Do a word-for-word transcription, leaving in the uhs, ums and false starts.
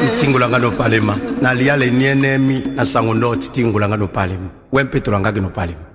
itingulanga no palema na liale nienemi na sango ndoti tingulanga no palema wempetulanga no palema.